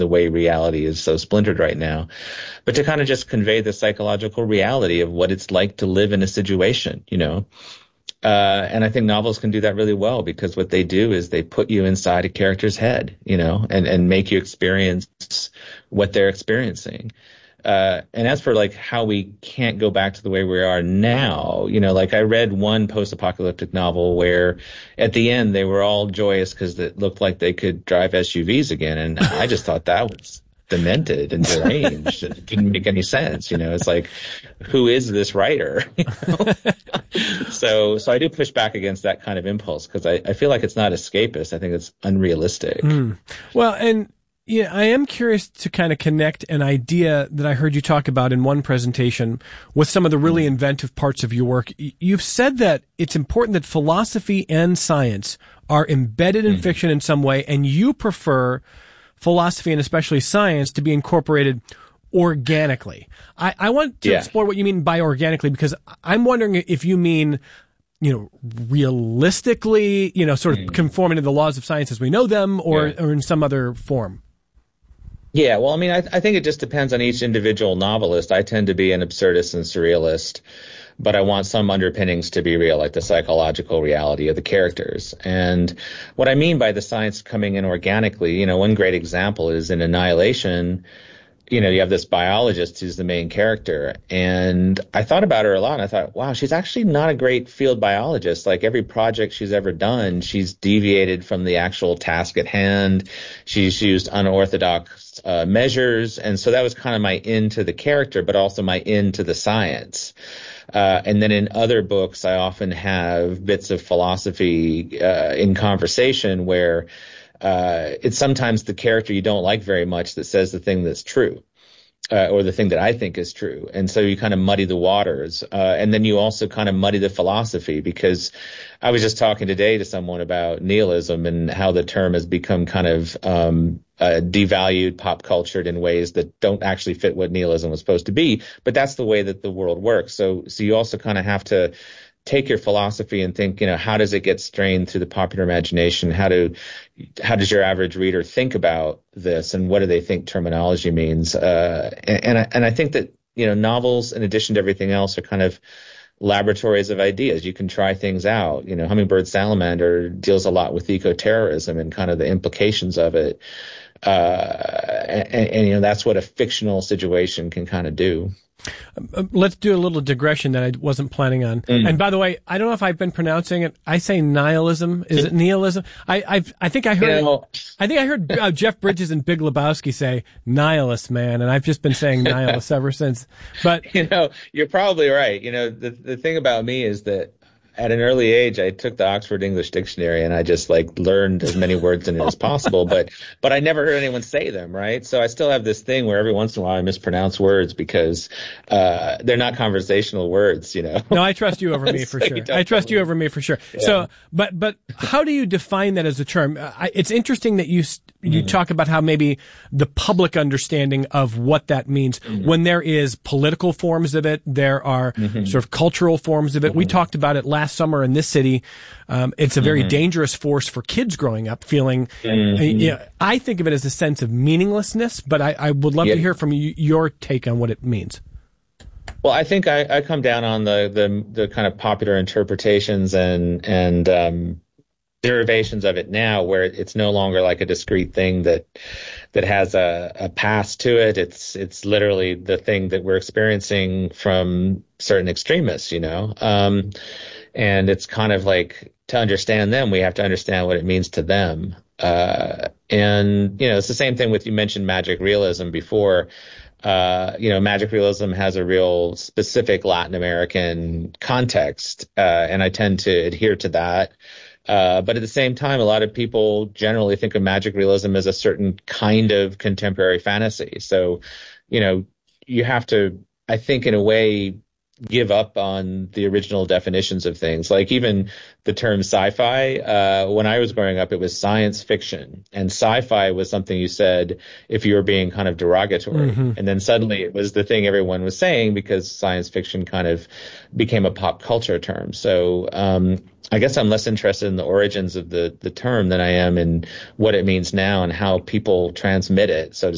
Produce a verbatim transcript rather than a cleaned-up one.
the way reality is so splintered right now, but to kind of just convey the psychological reality of what it's like to live in a situation, you know. Uh, and I think novels can do that really well because what they do is they put you inside a character's head, you know, and, and make you experience what they're experiencing. Uh, and as for like how we can't go back to the way we are now, you know, like I read one post-apocalyptic novel where at the end they were all joyous because it looked like they could drive S U Vs again. And I just thought that was demented and deranged. It didn't make any sense. You know, it's like, who is this writer? You know? so, so I do push back against that kind of impulse because I, I feel like it's not escapist. I think it's unrealistic. Mm. Well, and yeah, I am curious to kind of connect an idea that I heard you talk about in one presentation with some of the really inventive parts of your work. You've said that it's important that philosophy and science are embedded in mm. fiction in some way, and you prefer philosophy and especially science to be incorporated organically. I, I want to yeah. explore what you mean by organically, because I'm wondering if you mean, you know, realistically, you know, sort of mm. conforming to the laws of science as we know them, or, yeah. or in some other form. Yeah, well, I mean, I, I think it just depends on each individual novelist. I tend to be an absurdist and surrealist, but I want some underpinnings to be real, like the psychological reality of the characters. And what I mean by the science coming in organically, you know, one great example is in Annihilation. You know, you have this biologist who's the main character, and I thought about her a lot, and I thought, wow, she's actually not a great field biologist. Like every project she's ever done, she's deviated from the actual task at hand. She's used unorthodox uh, measures, and so that was kind of my in to the character, but also my in to the science. Uh, and then in other books, I often have bits of philosophy uh, in conversation where Uh, it's sometimes the character you don't like very much that says the thing that's true, uh, or the thing that I think is true. And so you kind of muddy the waters. Uh, and then you also kind of muddy the philosophy, because I was just talking today to someone about nihilism and how the term has become kind of um, uh, devalued, pop cultured in ways that don't actually fit what nihilism was supposed to be. But that's the way that the world works. So, so you also kind of have to take your philosophy and think, you know, how does it get strained through the popular imagination? How do, how does your average reader think about this, and what do they think terminology means? Uh, and, and I, and I think that, you know, novels, in addition to everything else, are kind of laboratories of ideas. You can try things out. You know, Hummingbird Salamander deals a lot with eco-terrorism and kind of the implications of it. Uh, and, and, you know, that's what a fictional situation can kind of do. Uh, let's do a little digression that I wasn't planning on. Mm. And by the way, I don't know if I've been pronouncing it. I say nihilism. Is it nihilism? I I've, I think I heard. You know, I think I heard uh, Jeff Bridges and Big Lebowski say nihilist, man, and I've just been saying nihilist ever since. But you know, you're probably right. You know, the the thing about me is that at an early age, I took the Oxford English Dictionary and I just like learned as many words in it as possible, but, but I never heard anyone say them, right? So I still have this thing where every once in a while I mispronounce words because, uh, they're not conversational words, you know? No, I trust you over me for sure. I trust you over me for sure. Yeah. So, but, but how do you define that as a term? I, it's interesting that you, you mm-hmm. talk about how maybe the public understanding of what that means, mm-hmm. when there is political forms of it, there are mm-hmm. sort of cultural forms of it. Mm-hmm. We talked about it last summer in this city. Um, it's a very mm-hmm. dangerous force for kids growing up feeling, mm-hmm. uh, you know, I think of it as a sense of meaninglessness, but I, I would love yeah. to hear from you, your take on what it means. Well, I think I, I come down on the, the, the kind of popular interpretations and, and, um, derivations of it now, where it's no longer like a discrete thing that that has a, a past to it. It's it's literally the thing that we're experiencing from certain extremists, you know. Um, and it's kind of like, to understand them, we have to understand what it means to them. Uh, and you know, it's the same thing with, you mentioned magic realism before. Uh, you know, magic realism has a real specific Latin American context, uh, and I tend to adhere to that. Uh, but at the same time, a lot of people generally think of magic realism as a certain kind of contemporary fantasy. So, you know, you have to, I think, in a way, give up on the original definitions of things. Like even the term sci-fi, uh, when I was growing up, it was science fiction, and sci-fi was something you said if you were being kind of derogatory. Mm-hmm. And then suddenly it was the thing everyone was saying because science fiction kind of became a pop culture term. So, um, I guess I'm less interested in the origins of the, the term than I am in what it means now and how people transmit it, so to